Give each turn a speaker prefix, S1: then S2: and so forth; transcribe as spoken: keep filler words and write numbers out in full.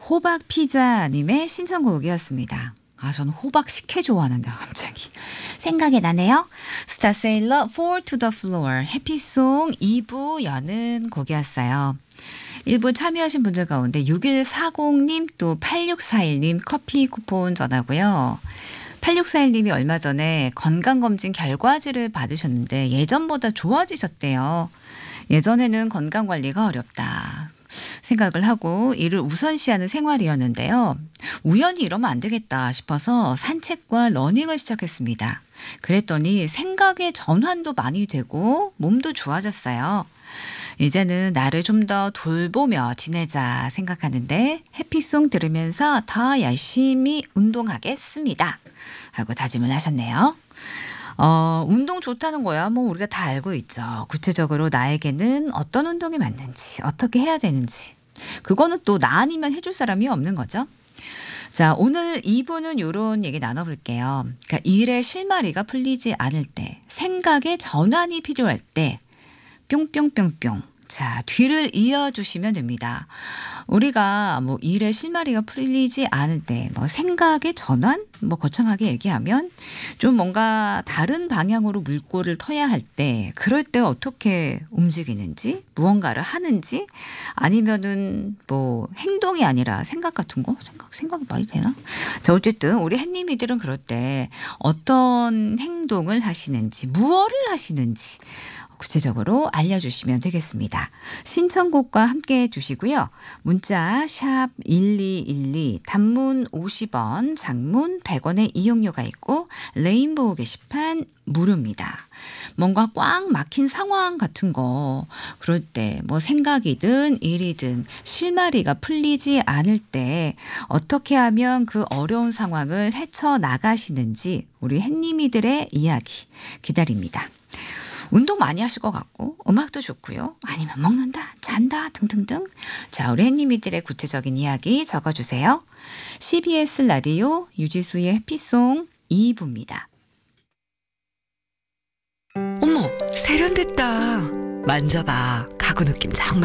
S1: 호박 피자님의 신청곡이었습니다. 아, 저는 호박 식혜 좋아하는데 갑자기 생각이 나네요. 스타세일러 Fall to the Floor 해피송 이 부 여는 곡이었어요. 일 부 참여하신 분들 가운데 육일사공님 또 팔육사일님 커피 쿠폰 전하고요. 팔육사일님이 얼마 전에 건강검진 결과지를 받으셨는데 예전보다 좋아지셨대요. 예전에는 건강관리가 어렵다 생각을 하고 이를 우선시하는 생활이었는데요. 우연히 이러면 안 되겠다 싶어서 산책과 러닝을 시작했습니다. 그랬더니 생각의 전환도 많이 되고 몸도 좋아졌어요. 이제는 나를 좀 더 돌보며 지내자 생각하는데 해피송 들으면서 더 열심히 운동하겠습니다 하고 다짐을 하셨네요. 어, 운동 좋다는 거야 뭐 우리가 다 알고 있죠. 구체적으로 나에게는 어떤 운동이 맞는지 어떻게 해야 되는지 그거는 또 나 아니면 해줄 사람이 없는 거죠. 자, 오늘 이 부는 이런 얘기 나눠볼게요. 그러니까 일의 실마리가 풀리지 않을 때 생각의 전환이 필요할 때 뿅뿅뿅뿅. 자, 뒤를 이어주시면 됩니다. 우리가 뭐 일의 실마리가 풀리지 않을 때, 뭐 생각의 전환, 뭐 거창하게 얘기하면 좀 뭔가 다른 방향으로 물꼬를 터야 할 때, 그럴 때 어떻게 움직이는지, 무언가를 하는지, 아니면은 뭐 행동이 아니라 생각 같은 거, 생각 생각이 많이 되나? 자, 어쨌든 우리 햇님이들은 그럴 때 어떤 행동을 하시는지, 무엇을 하시는지. 구체적으로 알려주시면 되겠습니다. 신청곡과 함께 해주시고요. 문자 샵 일이일이 단문 오십 원 장문 백 원의 이용료가 있고 레인보우 게시판 무료입니다. 뭔가 꽉 막힌 상황 같은 거 그럴 때 뭐 생각이든 일이든 실마리가 풀리지 않을 때 어떻게 하면 그 어려운 상황을 헤쳐나가시는지 우리 햇님이들의 이야기 기다립니다. 운동 많이 하실 것 같고 음악도 좋고요. 아니면 먹는다, 잔다 등등등. 자, 우리 햇님이들의 구체적인 이야기 적어주세요. 씨비에스 라디오 유지수의 해피송 이 부입니다.
S2: 어머, 세련됐다. 만져봐. 가구 느낌 정말